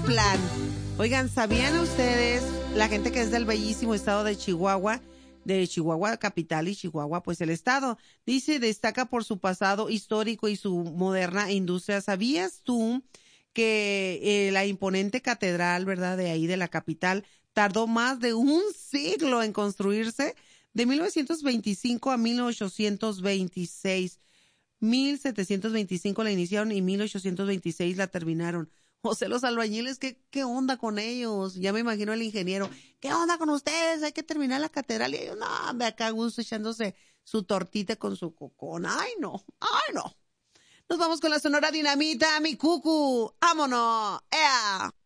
Mazatlán. Oigan, ¿sabían ustedes, la gente que es del bellísimo estado de Chihuahua capital y Chihuahua, pues el estado, dice, destaca por su pasado histórico y su moderna industria? ¿Sabías tú que la imponente catedral, verdad, de ahí de la capital, tardó más de un siglo en construirse? De 1925 a 1826. 1725 la iniciaron y 1826 la terminaron. O sea, los albañiles, ¿qué onda con ellos? Ya me imagino el ingeniero, ¿qué onda con ustedes? Hay que terminar la catedral. Y ellos, no, ve acá a gusto echándose su tortita con su cocón. Ay, no, ay, no. Nos vamos con la Sonora Dinamita, mi cucu. ¡Vámonos! ¡Ea!